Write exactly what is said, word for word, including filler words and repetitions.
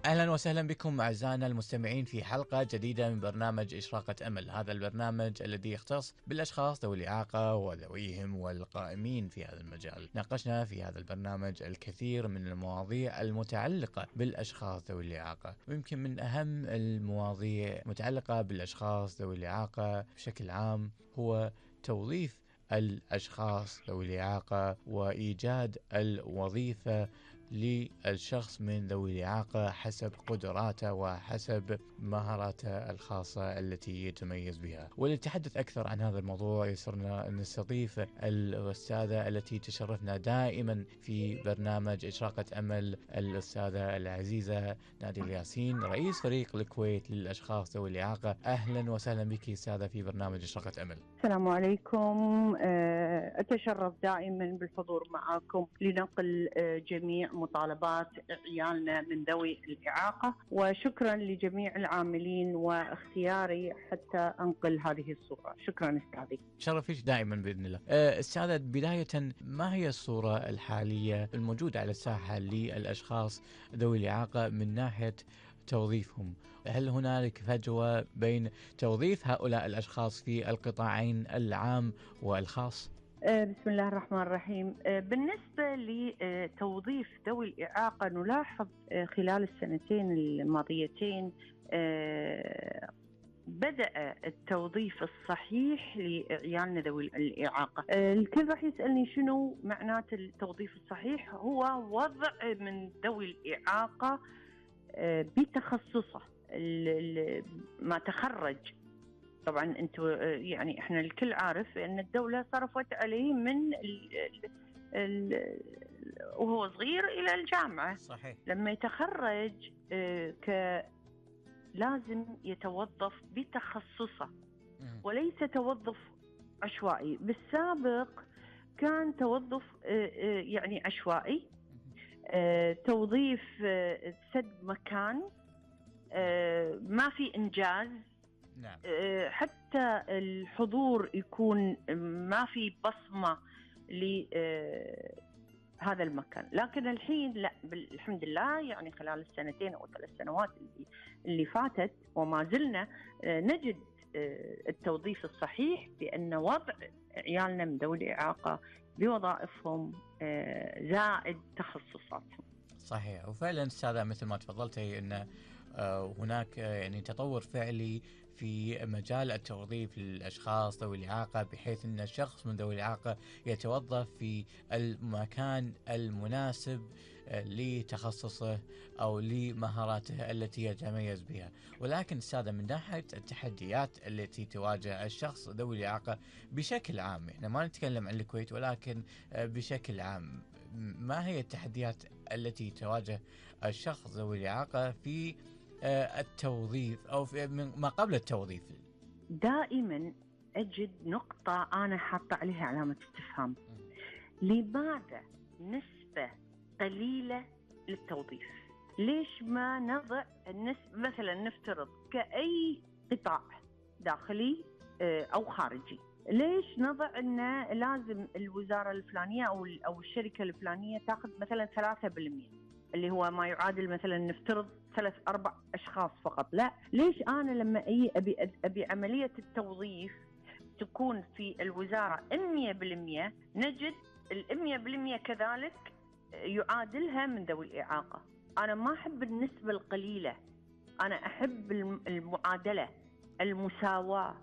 أهلا وسهلا بكم أعزائنا المستمعين في حلقة جديدة من برنامج إشراقة أمل. هذا البرنامج الذي يختص بالأشخاص ذوي الإعاقة وذويهم والقائمين في هذا المجال. ناقشنا في هذا البرنامج الكثير من المواضيع المتعلقة بالأشخاص ذوي الإعاقة، ويمكن من أهم المواضيع متعلقة بالأشخاص ذوي الإعاقة بشكل عام هو توظيف الأشخاص ذوي الإعاقة وإيجاد الوظيفة للشخص من ذوي الإعاقة حسب قدراته وحسب مهاراته الخاصة التي يتميز بها. وللتحدث أكثر عن هذا الموضوع يسرنا أن نستضيف الأستاذة التي تشرفنا دائما في برنامج إشراقة أمل، الأستاذة العزيزة نادية ياسين، رئيس فريق الكويت للأشخاص ذوي الإعاقة. أهلا وسهلا بك أستاذة في برنامج إشراقة أمل. السلام عليكم. أتشرف دائما بالحضور معكم لنقل جميع مطالبات عيالنا من ذوي الإعاقة، وشكرا لجميع العاملين واختياري حتى أنقل هذه الصورة. شكرا أستاذي. شرفيش دائما بإذن الله. أستاذة، بداية ما هي الصورة الحالية الموجودة على الساحة للأشخاص ذوي الإعاقة من ناحية توظيفهم؟ هل هنالك فجوة بين توظيف هؤلاء الأشخاص في القطاعين العام والخاص؟ بسم الله الرحمن الرحيم. بالنسبة لتوظيف ذوي الإعاقة نلاحظ خلال السنتين الماضيتين بدأ التوظيف الصحيح لعيالنا ذوي الإعاقة. الكل راح يسألني شنو معنات التوظيف الصحيح؟ هو وضع من ذوي الإعاقة بتخصصه ما تخرج. طبعا انتم يعني احنا الكل عارف ان الدولة صرفت عليه من ال ال وهو صغير الى الجامعة. صحيح. لما يتخرج ك لازم يتوظف بتخصصه وليس توظف عشوائي. بالسابق كان توظف يعني عشوائي، توظيف سد مكان، ما في إنجاز. نعم. حتى الحضور يكون ما في بصمة لهذا المكان. لكن الحين لا، الحمد لله، يعني خلال السنتين أو ثلاث سنوات اللي, اللي فاتت وما زلنا نجد التوظيف الصحيح بأن وضع عيالنا من ذوي الإعاقة بوظائفهم زائد تخصصاتهم. صحيح. وفعلا أستاذة مثل ما تفضلتي أن هناك يعني تطور فعلي في مجال التوظيف للأشخاص ذوي الإعاقة، بحيث أن الشخص من ذوي الإعاقة يتوظف في المكان المناسب لتخصصه أو لمهاراته التي يتميز بها. ولكن أستاذة، من ناحية التحديات التي تواجه الشخص ذوي الإعاقة بشكل عام، احنا ما نتكلم عن الكويت ولكن بشكل عام، ما هي التحديات التي تواجه الشخص ذوي الإعاقة في التوظيف أو في ما قبل التوظيف؟ دائما أجد نقطة أنا حاطة عليها علامة استفهام. لماذا نسبة قليلة للتوظيف؟ ليش ما نضع النسبة مثلا نفترض كأي قطاع داخلي أو خارجي؟ ليش نضع أن لازم الوزارة الفلانية أو أو الشركة الفلانية تأخذ مثلا ثلاثة بالمئة اللي هو ما يعادل مثلا نفترض ثلاث أربع أشخاص فقط؟ لا، ليش أنا لما أي أبي أبي عملية التوظيف تكون في الوزارة مية بالمئة نجد المية بالمئة كذلك يعادلها من ذوي الإعاقة؟ أنا ما أحب النسبة القليلة، أنا أحب المعادلة، المساواة،